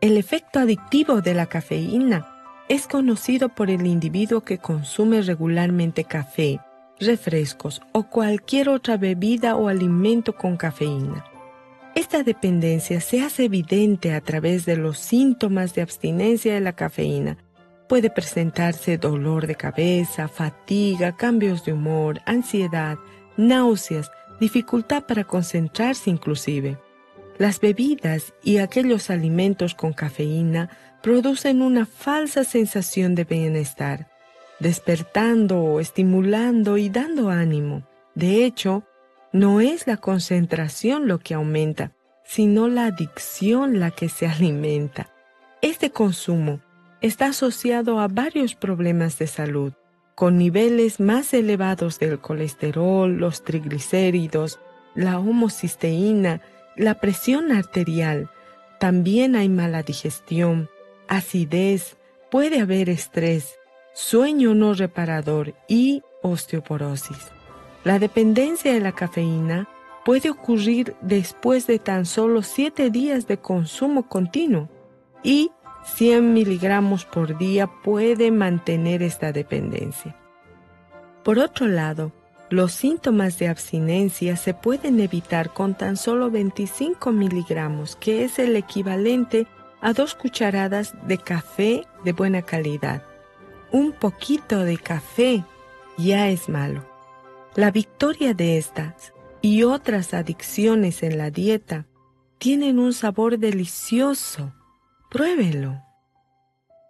El efecto adictivo de la cafeína es conocido por el individuo que consume regularmente café, refrescos o cualquier otra bebida o alimento con cafeína. Esta dependencia se hace evidente a través de los síntomas de abstinencia de la cafeína. Puede presentarse dolor de cabeza, fatiga, cambios de humor, ansiedad, náuseas, dificultad para concentrarse inclusive. Las bebidas y aquellos alimentos con cafeína producen una falsa sensación de bienestar, despertando, estimulando y dando ánimo. De hecho, no es la concentración lo que aumenta, sino la adicción la que se alimenta. Este consumo está asociado a varios problemas de salud, con niveles más elevados del colesterol, los triglicéridos, la homocisteína, la presión arterial. También hay mala digestión, acidez, puede haber estrés, sueño no reparador y osteoporosis. La dependencia de la cafeína puede ocurrir después de tan solo 7 días de consumo continuo y 100 miligramos por día puede mantener esta dependencia. Por otro lado, los síntomas de abstinencia se pueden evitar con tan solo 25 miligramos, que es el equivalente a 2 cucharadas de café de buena calidad. Un poquito de café ya es malo. La victoria de estas y otras adicciones en la dieta tienen un sabor delicioso. Pruébelo.